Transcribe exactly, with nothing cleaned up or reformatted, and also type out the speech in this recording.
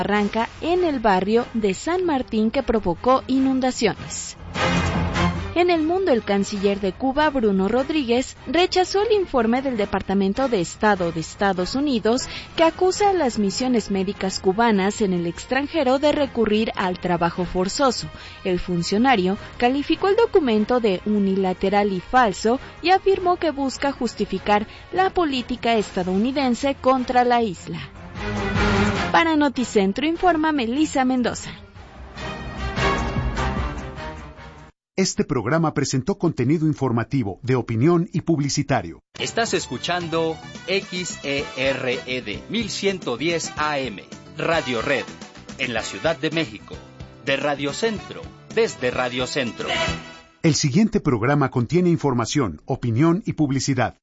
barranca en el barrio de San Martín que provocó inundaciones. En el mundo, el canciller de Cuba, Bruno Rodríguez, rechazó el informe del Departamento de Estado de Estados Unidos que acusa a las misiones médicas cubanas en el extranjero de recurrir al trabajo forzoso. El funcionario calificó el documento de unilateral y falso y afirmó que busca justificar la política estadounidense contra la isla. Para Noticentro informa Melissa Mendoza. Este programa presentó contenido informativo, de opinión y publicitario. Estás escuchando X E R E D mil ciento diez A M, Radio Red, en la Ciudad de México, de Radio Centro, desde Radio Centro. El siguiente programa contiene información, opinión y publicidad.